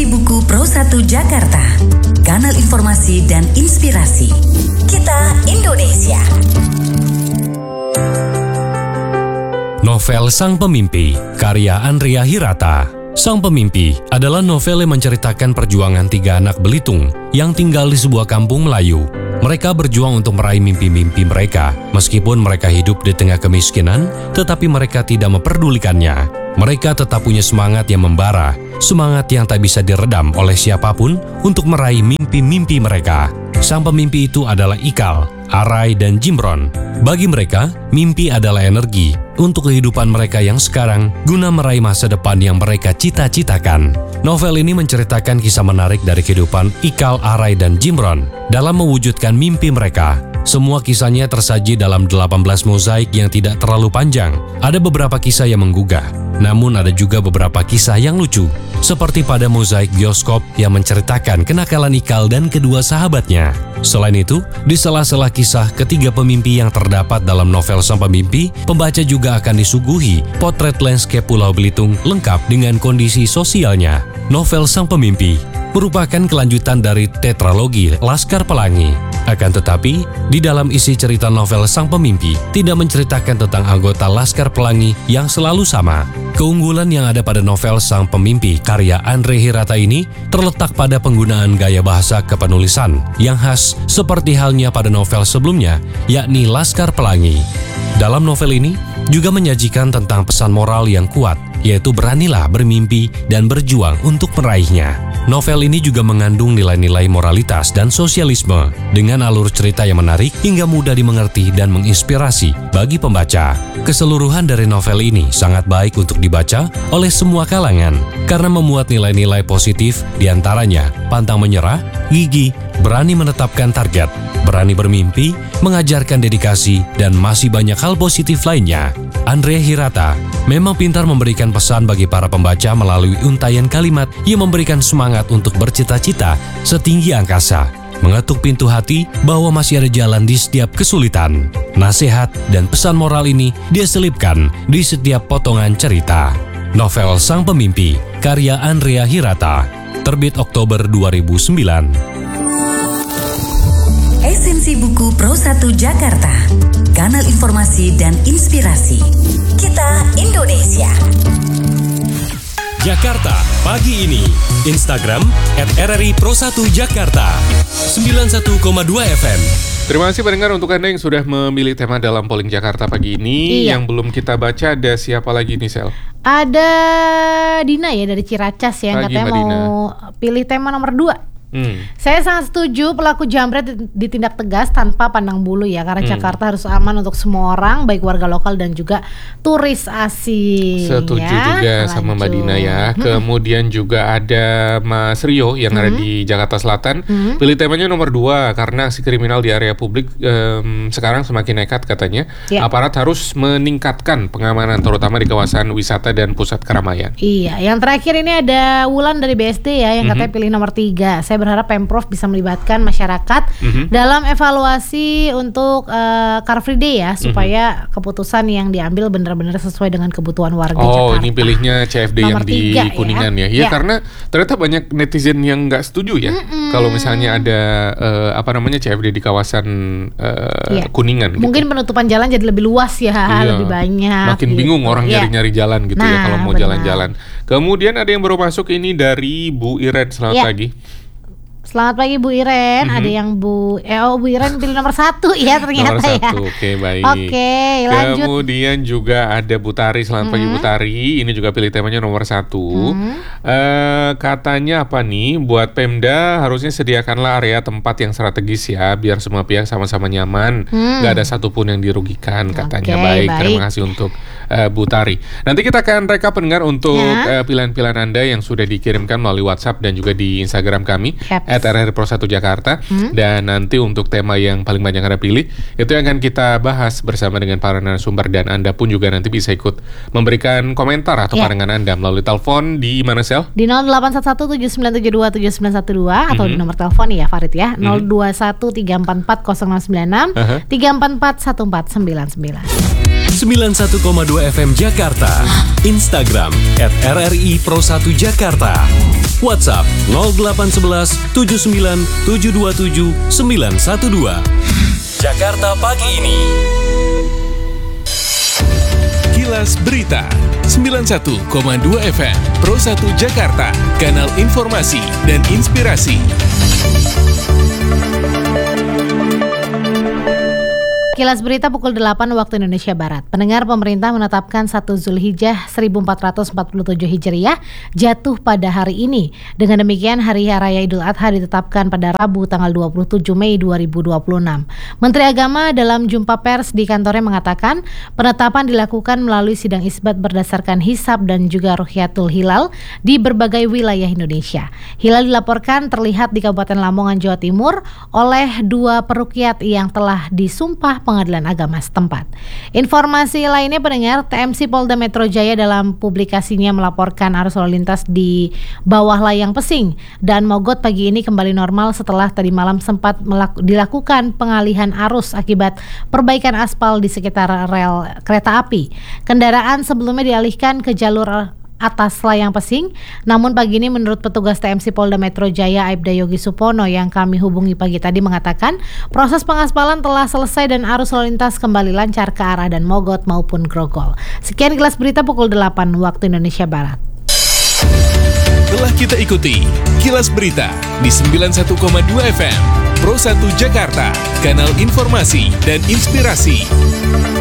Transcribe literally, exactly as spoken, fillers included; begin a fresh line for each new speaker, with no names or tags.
Buku Pro satu Jakarta, kanal informasi dan inspirasi. Kita Indonesia.
Novel Sang Pemimpi, karya Andrea Hirata. Sang Pemimpi adalah novel yang menceritakan perjuangan tiga anak Belitung yang tinggal di sebuah kampung Melayu. Mereka berjuang untuk meraih mimpi-mimpi mereka. Meskipun mereka hidup di tengah kemiskinan, tetapi mereka tidak memperdulikannya. Mereka tetap punya semangat yang membara, semangat yang tak bisa diredam oleh siapapun untuk meraih mimpi-mimpi mereka. Sang pemimpi itu adalah Ikal, Arai, dan Jimron. Bagi mereka, mimpi adalah energi untuk kehidupan mereka yang sekarang guna meraih masa depan yang mereka cita-citakan. Novel ini menceritakan kisah menarik dari kehidupan Ikal, Arai, dan Jimron dalam mewujudkan mimpi mereka. Semua kisahnya tersaji dalam delapan belas mozaik yang tidak terlalu panjang. Ada beberapa kisah yang menggugah, namun ada juga beberapa kisah yang lucu. Seperti pada mozaik bioskop yang menceritakan kenakalan Ikal dan kedua sahabatnya. Selain itu, di sela-sela kisah ketiga pemimpi yang terdapat dalam novel Sang Pemimpi, pembaca juga akan disuguhi potret landscape Pulau Belitung lengkap dengan kondisi sosialnya. Novel Sang Pemimpi merupakan kelanjutan dari tetralogi Laskar Pelangi. Akan tetapi, di dalam isi cerita novel Sang Pemimpi tidak menceritakan tentang anggota Laskar Pelangi yang selalu sama. Keunggulan yang ada pada novel Sang Pemimpi karya Andrea Hirata ini terletak pada penggunaan gaya bahasa kepenulisan yang khas seperti halnya pada novel sebelumnya, yakni Laskar Pelangi. Dalam novel ini juga menyajikan tentang pesan moral yang kuat, yaitu beranilah bermimpi dan berjuang untuk meraihnya. Novel ini juga mengandung nilai-nilai moralitas dan sosialisme dengan alur cerita yang menarik hingga mudah dimengerti dan menginspirasi bagi pembaca. Keseluruhan dari novel ini sangat baik untuk dibaca oleh semua kalangan karena memuat nilai-nilai positif, diantaranya pantang menyerah, gigih, berani menetapkan target, berani bermimpi, mengajarkan dedikasi, dan masih banyak hal positif lainnya. Andrea Hirata memang pintar memberikan pesan bagi para pembaca melalui untayan kalimat yang memberikan semangat untuk bercita-cita setinggi angkasa, mengetuk pintu hati bahwa masih ada jalan di setiap kesulitan. Nasihat dan pesan moral ini dia selipkan di setiap potongan cerita. Novel Sang Pemimpi, karya Andrea Hirata, terbit Oktober dua ribu sembilan.
Esensi Buku Pro satu Jakarta, kanal informasi dan inspirasi. Kita Indonesia.
Jakarta pagi ini. Instagram et r r i pro satu jakarta sembilan puluh satu koma dua F M.
Terima kasih pendengar untuk Anda yang sudah memilih tema dalam polling Jakarta pagi ini. Iya. Yang belum kita baca ada siapa lagi nih, Sel?
Ada Dina ya dari Ciracas ya,
Pagi,
katanya
Mbak
mau
Dina.
pilih tema nomor dua.
Hmm.
Saya sangat setuju pelaku jambret ditindak tegas tanpa pandang bulu ya, karena
Hmm.
Jakarta harus aman untuk semua orang, baik warga lokal dan juga turis asing.
Setuju
ya.
juga sama Mbak Dina ya.
Hmm.
Kemudian juga ada Mas Rio yang
Hmm.
ada di Jakarta Selatan.
Hmm.
Pilih temanya nomor dua karena aksi kriminal di area publik em, sekarang semakin nekat katanya.
Ya.
Aparat harus meningkatkan pengamanan terutama di kawasan wisata dan pusat keramaian.
Iya, yang terakhir ini ada Wulan dari B S D ya, yang katanya
Mhm.
pilih nomor tiga. Saya berharap Pemprov bisa melibatkan masyarakat
Mhm.
dalam evaluasi untuk uh, Car Free Day ya, supaya keputusan yang diambil benar-benar sesuai dengan kebutuhan warga
Oh,
Jakarta.
ini pilihnya C F D
Nomor
yang di
tiga, ya.
Kuningan ya.
Ya.
Ya, karena ternyata banyak netizen yang nggak setuju ya.
Mm-mm.
Kalau misalnya ada eh, apa namanya C F D di kawasan eh,
Iya.
Kuningan.
Mungkin
gitu.
penutupan jalan jadi lebih luas ya,
Iya.
lebih banyak.
Makin
gitu.
bingung orang
Iya.
nyari-nyari jalan gitu ya
Nah,
kalau mau
benar.
jalan-jalan. Kemudian ada yang baru masuk ini dari Bu Iren. Selamat
Iya.
pagi.
Selamat pagi Bu Iren.
Mhm.
Ada yang Bu, eh oh Bu Iren pilih nomor satu ya ternyata
Nomor satu,
ya.
oke baik.
Oke, lanjut.
Kemudian juga ada Bu Tari, selamat pagi Bu Tari. Ini juga pilih temanya nomor satu.
Mhm.
Eh, katanya apa nih? Buat Pemda harusnya sediakanlah area tempat yang strategis ya, biar semua pihak sama-sama nyaman.
Hmm.
Gak ada satupun yang dirugikan katanya.
Oke,
baik,
baik.
terima kasih untuk eh, Bu Tari. Nanti kita akan rekap pendengar untuk
Ya.
eh, pilihan-pilihan Anda yang sudah dikirimkan melalui WhatsApp dan juga di Instagram kami
Yap.
et r r pro satu Jakarta.
Hmm.
Dan nanti untuk tema yang paling banyak Anda pilih itu yang akan kita bahas bersama dengan para narasumber, dan Anda pun juga nanti bisa ikut memberikan komentar atau
Ya.
pandangan Anda melalui telepon di mana, Sel?
Di nol delapan satu satu tujuh sembilan tujuh dua tujuh sembilan satu dua atau
Mhm.
di nomor telepon ya Farid ya, nol dua satu tiga empat empat nol sembilan enam
Aha.
tiga empat empat satu empat sembilan sembilan.
sembilan puluh satu koma dua F M Jakarta. Instagram at R R I Pro satu Jakarta. WhatsApp nol delapan satu satu tujuh sembilan tujuh dua tujuh sembilan satu dua. Jakarta Pagi Ini.
Kilas Berita sembilan puluh satu koma dua F M Pro satu Jakarta, kanal informasi dan inspirasi.
Kilas Berita pukul delapan waktu Indonesia Barat. Pendengar, pemerintah menetapkan satu Zulhijjah seribu empat ratus empat puluh tujuh Hijriah jatuh pada hari ini. Dengan demikian, Hari Raya Idul Adha ditetapkan pada Rabu tanggal dua puluh tujuh Mei dua ribu dua puluh enam. Menteri Agama dalam jumpa pers di kantornya mengatakan, penetapan dilakukan melalui sidang isbat berdasarkan hisab dan juga ruhyatul hilal di berbagai wilayah Indonesia. Hilal dilaporkan terlihat di Kabupaten Lamongan, Jawa Timur oleh dua peruqyat yang telah disumpah Pengadilan Agama setempat. Informasi lainnya, pendengar, T M C Polda Metro Jaya dalam publikasinya melaporkan arus lalu lintas di bawah layang Pesing dan Mogot pagi ini kembali normal setelah tadi malam sempat melaku, dilakukan pengalihan arus akibat perbaikan aspal di sekitar rel kereta api. Kendaraan sebelumnya dialihkan ke jalur atas layang Pesing, namun pagi ini menurut petugas T M C Polda Metro Jaya Aibda Yogi Supono yang kami hubungi pagi tadi mengatakan proses pengaspalan telah selesai dan arus lalu lintas kembali lancar ke arah dan Mogot maupun Grogol. Sekian Kilas Berita pukul delapan waktu Indonesia Barat.
Telah kita ikuti Kilas Berita di sembilan puluh satu koma dua F M Pro satu Jakarta, kanal informasi dan inspirasi.